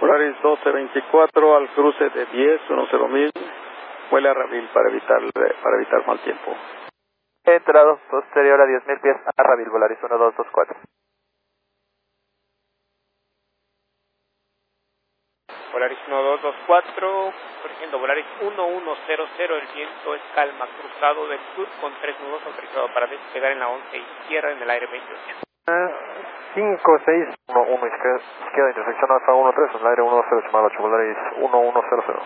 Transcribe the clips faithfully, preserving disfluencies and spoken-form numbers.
Polaris doce veinticuatro al cruce de diez, cero mil, vuela a Ravil para evitar, para evitar mal tiempo. Entrado, posterior a diez mil pies a Ravil, Volaris uno dos dos cuatro. Volaris uno dos dos cuatro, corrigiendo Volaris uno uno cero cero, el viento es calma, cruzado del sur con tres nudos, autorizado para despegar en la once izquierda en el aire veintiocho. cinco seis uno uno izquierda, izquierda intersección alfa uno tres, en el aire uno cero ocho, Volaris uno uno cero cero.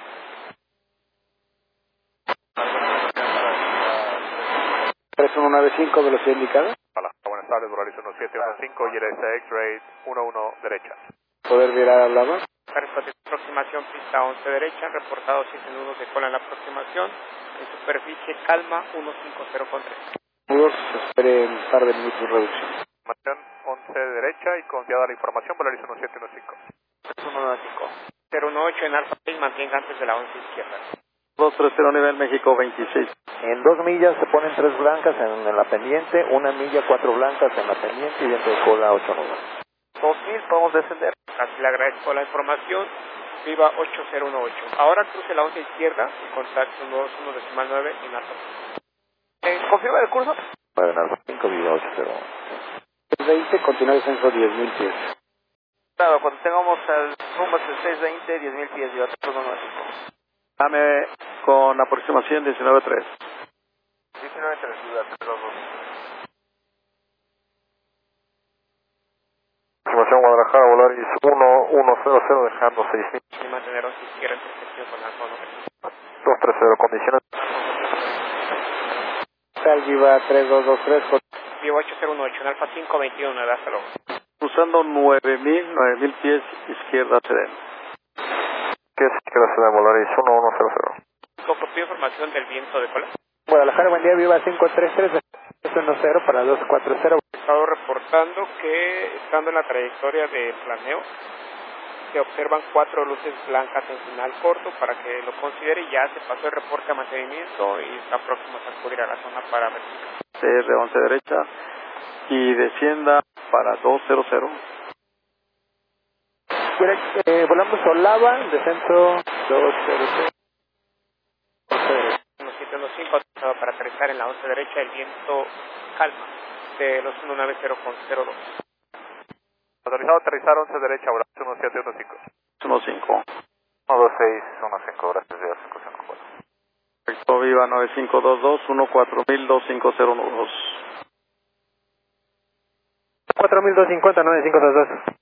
tres uno nueve cinco, velocidad indicada. Hola, buenas tardes, Volaris uno siete uno cinco, y R S X-Ray uno uno derecha. Poder virar hablaba. Aproximación pista once derecha, reportado siete nudos de cola en la aproximación, en superficie calma uno cinco cero con tres. Nudos, se espere un par de minutos de reducción. Información once derecha y confiada la información, Volaris uno siete uno cinco. uno nueve cinco. cero uno ocho en alfa seis, mantenga antes de la once izquierda. dos tres cero nivel México veintiséis. En dos millas se ponen tres blancas en, en la pendiente, una milla cuatro blancas en la pendiente y viento de cola ocho nudos. dos mil, podemos descender. Así le agradezco la información. Viva ocho cero uno ocho. Ahora cruce la once izquierda y contacto uno dos uno decimal nueve en alfa. Eh, ¿Confirma el curso? nueve en alfa cinco, viva ocho cero. veinte, continúa el descenso diez mil pies. Claro, cuando tengamos el rumbo seis veinte, diez mil pies, viva tres uno nueve cinco. Dame con aproximación diecinueve tres. diecinueve tres, ciudad, dos dos. Aproximación Guadalajara, Volaris uno uno cero cero, dejando seis mil. Y mantener once izquierda en perspectiva con alfa uno. dos tres cero, condiciones. Tal Viva tres dos dos tres. Viva ocho cero uno ocho en alfa cinco veintiuno, hasta luego. Cruzando nueve mil, nueve mil pies, izquierda Sedén. ¿Qué es izquierda se da, Volaris uno uno cero cero? Copio información del viento de cola. Guadalajara, buen día, viva cinco tres tres, uno cero para dos cuatro cero. He estado reportando que, estando en la trayectoria de planeo, se observan cuatro luces blancas en final corto para que lo considere. Ya se pasó el reporte a mantenimiento y está próximo a acudir a la zona para verificar. C R once derecha y descienda para dos cero cero. Eh, volamos Olava, descenso dos cero cero. uno siete uno cinco, autorizado para aterrizar en la once derecha, el viento calma de los uno nueve cero con cero dos. Autorizado a aterrizar once derecha, Volaris uno siete uno cinco. uno cinco. uno dos seis uno cinco, gracias, Viva cinco cinco cuatro. Perfecto, viva nueve cinco dos dos, uno cuatro mil, dos cinco cero dos. cuatro mil doscientos cincuenta, nueve cinco dos dos.